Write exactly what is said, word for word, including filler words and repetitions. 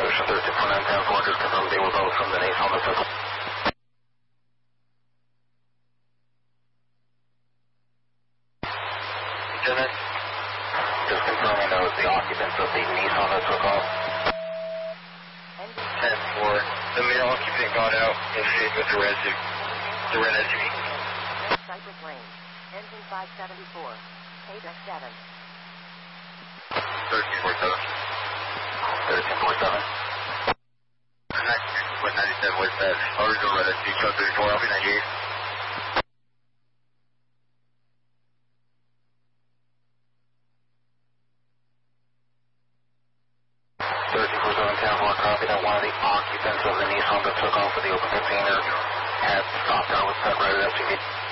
Ocean thirteen four nine ten four, just confirm they were both from the Nissan that took off. Lieutenant, just confirming that was the occupants of the Nissan that took off. ten four, the male occupant got out and stayed with the red, the red S U V. Cypress Lane, engine five seventy-four, eight X seven. thirteen four seven. thirteen four seven. With ninety-seven with that original red S U V, Chuck thirty-four, Alpha ninety-eight. thirteen four seven, ten four, copy that one of the occupants of the Nissan that took off with the open container had stopped out with that red S U V.